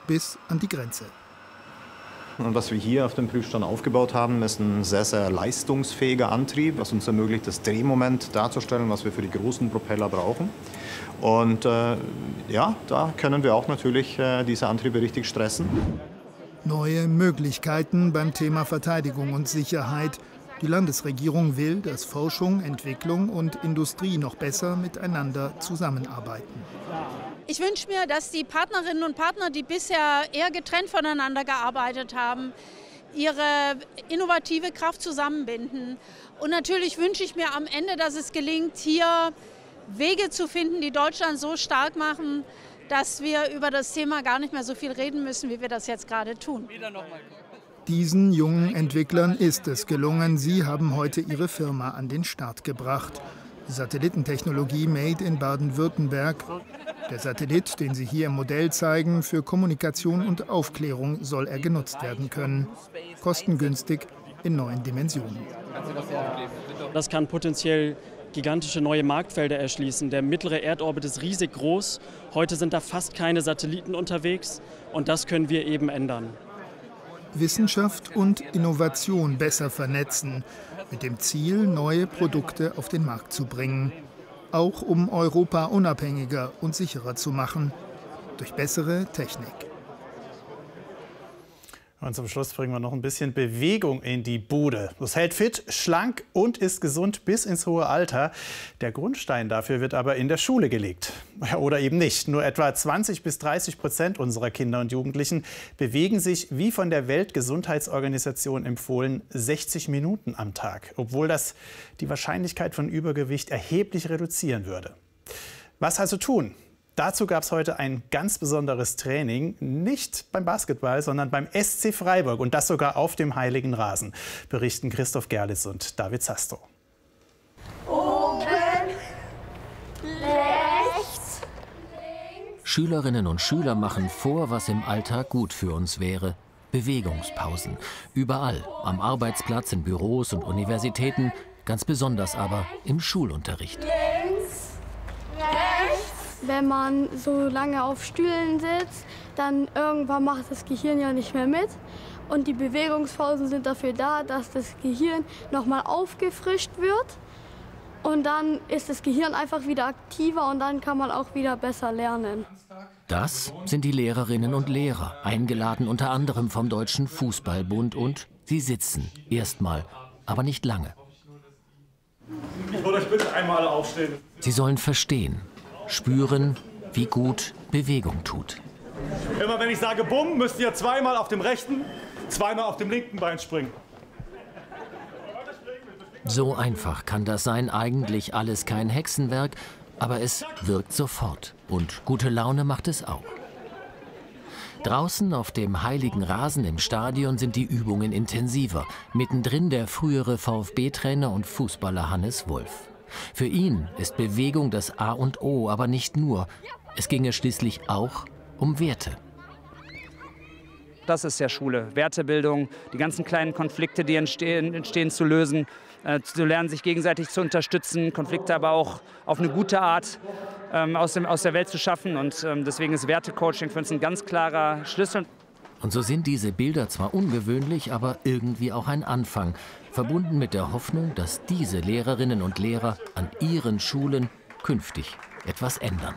bis an die Grenze. Und was wir hier auf dem Prüfstand aufgebaut haben, ist ein sehr, sehr leistungsfähiger Antrieb, was uns ermöglicht, das Drehmoment darzustellen, was wir für die großen Propeller brauchen. Und ja, da können wir auch natürlich diese Antriebe richtig stressen. Neue Möglichkeiten beim Thema Verteidigung und Sicherheit. Die Landesregierung will, dass Forschung, Entwicklung und Industrie noch besser miteinander zusammenarbeiten. Ich wünsche mir, dass die Partnerinnen und Partner, die bisher eher getrennt voneinander gearbeitet haben, ihre innovative Kraft zusammenbinden. Und natürlich wünsche ich mir am Ende, dass es gelingt, hier Wege zu finden, die Deutschland so stark machen, dass wir über das Thema gar nicht mehr so viel reden müssen, wie wir das jetzt gerade tun. Diesen jungen Entwicklern ist es gelungen. Sie haben heute ihre Firma an den Start gebracht. Satellitentechnologie made in Baden-Württemberg. Der Satellit, den Sie hier im Modell zeigen, für Kommunikation und Aufklärung soll er genutzt werden können. Kostengünstig in neuen Dimensionen. Das kann potenziell gigantische neue Marktfelder erschließen. Der mittlere Erdorbit ist riesig groß. Heute sind da fast keine Satelliten unterwegs. Und das können wir eben ändern. Wissenschaft und Innovation besser vernetzen, mit dem Ziel, neue Produkte auf den Markt zu bringen. Auch um Europa unabhängiger und sicherer zu machen, durch bessere Technik. Und zum Schluss bringen wir noch ein bisschen Bewegung in die Bude. Das hält fit, schlank und ist gesund bis ins hohe Alter. Der Grundstein dafür wird aber in der Schule gelegt. Oder eben nicht. Nur etwa 20–30% unserer Kinder und Jugendlichen bewegen sich, wie von der Weltgesundheitsorganisation empfohlen, 60 Minuten am Tag. Obwohl das die Wahrscheinlichkeit von Übergewicht erheblich reduzieren würde. Was also tun? Dazu gab es heute ein ganz besonderes Training, nicht beim Basketball, sondern beim SC Freiburg und das sogar auf dem heiligen Rasen, berichten Christoph Gerlitz und David Sasto. Oben, rechts, links. Schülerinnen und Schüler machen vor, was im Alltag gut für uns wäre. Bewegungspausen. Überall, am Arbeitsplatz, in Büros und Universitäten, ganz besonders aber im Schulunterricht. Wenn man so lange auf Stühlen sitzt, dann irgendwann macht das Gehirn ja nicht mehr mit. Und die Bewegungspausen sind dafür da, dass das Gehirn nochmal aufgefrischt wird. Und dann ist das Gehirn einfach wieder aktiver und dann kann man auch wieder besser lernen. Das sind die Lehrerinnen und Lehrer, eingeladen unter anderem vom Deutschen Fußballbund. Und sie sitzen erstmal, aber nicht lange. Ich würde euch bitte einmal alle aufstehen. Sie sollen verstehen, spüren, wie gut Bewegung tut. Immer wenn ich sage Bumm, müsst ihr zweimal auf dem rechten, zweimal auf dem linken Bein springen. So einfach kann das sein, eigentlich alles kein Hexenwerk, aber es wirkt sofort und gute Laune macht es auch. Draußen auf dem heiligen Rasen im Stadion sind die Übungen intensiver, mittendrin der frühere VfB-Trainer und Fußballer Hannes Wolf. Für ihn ist Bewegung das A und O, aber nicht nur. Es ginge schließlich auch um Werte. Das ist ja Schule, Wertebildung, die ganzen kleinen Konflikte, die entstehen zu lösen, zu lernen, sich gegenseitig zu unterstützen, Konflikte aber auch auf eine gute Art aus der Welt zu schaffen. Und deswegen ist Wertecoaching für uns ein ganz klarer Schlüssel. Und so sind diese Bilder zwar ungewöhnlich, aber irgendwie auch ein Anfang, verbunden mit der Hoffnung, dass diese Lehrerinnen und Lehrer an ihren Schulen künftig etwas ändern.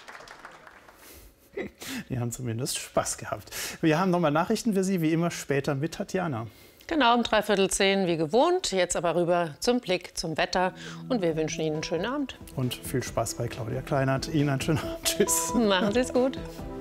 Die haben zumindest Spaß gehabt. Wir haben nochmal Nachrichten für Sie, wie immer später mit Tatjana. Genau, um 9:45 wie gewohnt. Jetzt aber rüber zum Blick zum Wetter. Und wir wünschen Ihnen einen schönen Abend. Und viel Spaß bei Claudia Kleinert. Ihnen einen schönen Abend. Tschüss. Machen Sie es gut.